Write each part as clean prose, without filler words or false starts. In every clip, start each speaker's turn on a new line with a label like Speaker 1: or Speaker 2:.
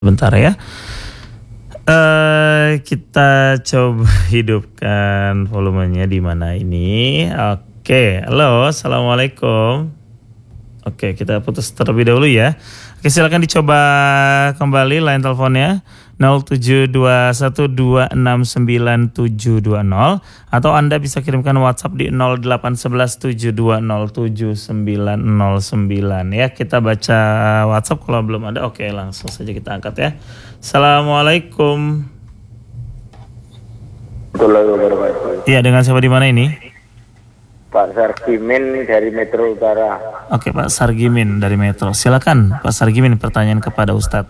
Speaker 1: Bentar ya. Kita coba hidupkan volumenya di mana ini. Oke, halo, assalamualaikum. Oke, kita putus terlebih dahulu ya. Oke, silakan dicoba kembali line teleponnya 0721269720 atau Anda bisa kirimkan WhatsApp di 081172079909 ya. Kita baca WhatsApp kalau belum ada. Oke, langsung saja kita angkat ya. Assalamualaikum. Iya, dengan siapa di mana ini?
Speaker 2: Pak Sargimin dari Metro Utara.
Speaker 1: Oke, Pak Sargimin dari Metro. Silakan Pak Sargimin, pertanyaan kepada Ustadz.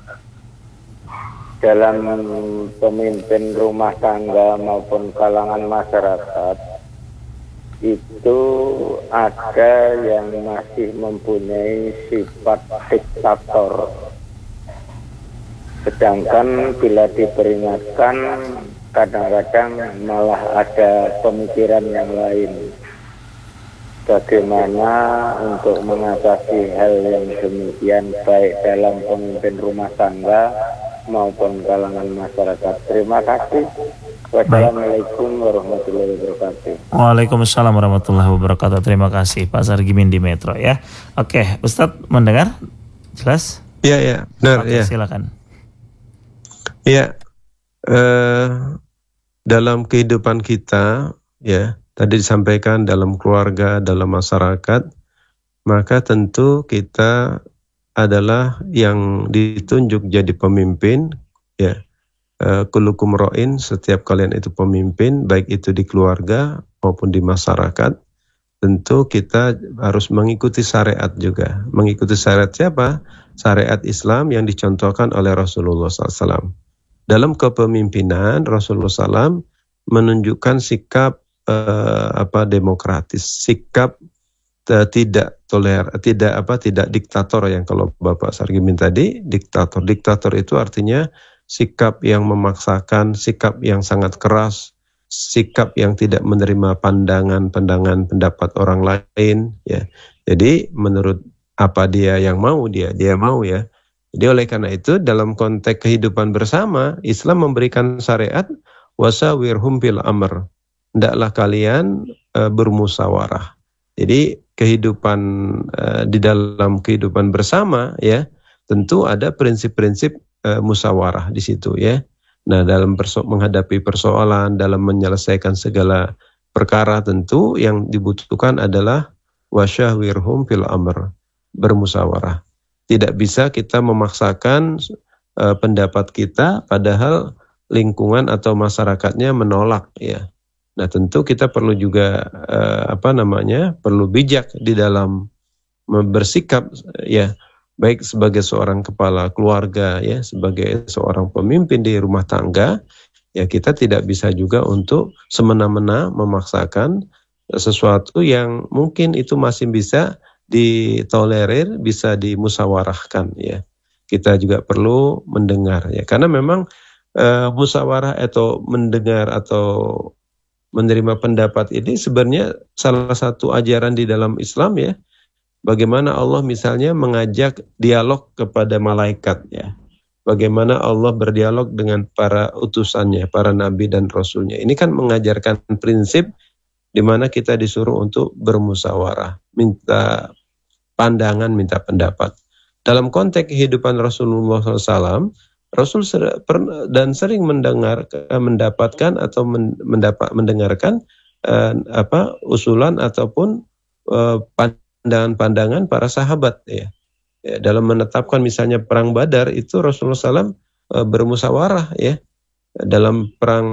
Speaker 2: Dalam pemimpin rumah tangga maupun kalangan masyarakat itu ada yang masih mempunyai sifat diktator. Sedangkan bila diperingatkan kadang-kadang malah ada pemikiran yang lain. Bagaimana untuk mengatasi hal yang demikian baik dalam pemimpin rumah tangga maupun kalangan masyarakat. Terima kasih. Wassalamualaikum warahmatullahi wabarakatuh.
Speaker 1: Waalaikumsalam warahmatullahi wabarakatuh. Terima kasih Pak Sargimin di Metro ya. Oke, Ustadz mendengar? Jelas?
Speaker 3: Iya, benar.
Speaker 1: Oke,
Speaker 3: ya.
Speaker 1: silakan.
Speaker 3: Iya, dalam kehidupan kita, ya, tadi disampaikan dalam keluarga, dalam masyarakat, maka tentu kita adalah yang ditunjuk jadi pemimpin, ya. Kullukum ra'in, setiap kalian itu pemimpin, baik itu di keluarga maupun di masyarakat. Tentu kita harus mengikuti syariat juga. Mengikuti syariat siapa? Syariat Islam yang dicontohkan oleh Rasulullah SAW. Dalam kepemimpinan Rasulullah SAW menunjukkan sikap demokratis, sikap tidak diktator, yang kalau Bapak Sargimin tadi diktator. Diktator itu artinya sikap yang memaksakan, sikap yang sangat keras, sikap yang tidak menerima pandangan pendapat orang lain, ya. Jadi menurut apa dia yang mau, dia mau, ya. Jadi oleh karena itu dalam konteks kehidupan bersama, Islam memberikan syariat wasawirhum fil amr. Hendaklah kalian bermusyawarah. Jadi kehidupan di dalam kehidupan bersama, ya, tentu ada prinsip-prinsip musyawarah di situ, ya. Nah, dalam menghadapi persoalan, dalam menyelesaikan segala perkara, tentu yang dibutuhkan adalah wasyawirhum fil amr, bermusyawarah. Tidak bisa kita memaksakan pendapat kita padahal lingkungan atau masyarakatnya menolak, ya. Nah, tentu kita perlu juga perlu bijak di dalam bersikap, ya, baik sebagai seorang kepala keluarga, ya, sebagai seorang pemimpin di rumah tangga, ya, kita tidak bisa juga untuk semena-mena memaksakan sesuatu yang mungkin itu masih bisa ditolerir, bisa dimusyawarahkan, ya. Kita juga perlu mendengar, ya, karena memang musyawarah atau mendengar atau menerima pendapat ini sebenarnya salah satu ajaran di dalam Islam, ya. Bagaimana Allah misalnya mengajak dialog kepada malaikat, ya. Bagaimana Allah berdialog dengan para utusannya, para nabi dan rasulnya. Ini kan mengajarkan prinsip di mana kita disuruh untuk bermusyawarah, minta pandangan, minta pendapat. Dalam konteks kehidupan Rasulullah SAW, Rasul sering mendapatkan atau mendengarkan usulan ataupun pandangan para sahabat, ya. Ya, dalam menetapkan misalnya perang Badar itu Rasulullah SAW bermusyawarah, ya. Dalam perang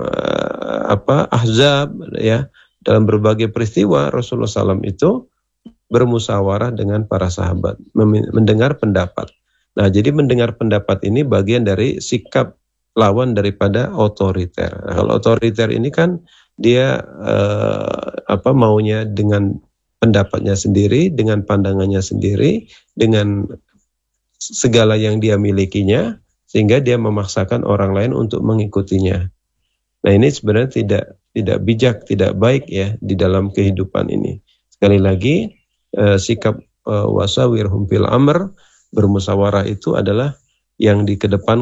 Speaker 3: Ahzab, ya, dalam berbagai peristiwa Rasulullah SAW itu bermusyawarah dengan para sahabat, mendengar pendapat. Nah, jadi mendengar pendapat ini bagian dari sikap lawan daripada otoriter. Nah, kalau otoriter ini kan dia maunya dengan pendapatnya sendiri, dengan pandangannya sendiri, dengan segala yang dia milikinya, sehingga dia memaksakan orang lain untuk mengikutinya. Nah, ini sebenarnya tidak bijak, tidak baik, ya, di dalam kehidupan ini. Sekali lagi, sikap wasawirhum fil amr, bermusyawarah itu adalah yang dikedepan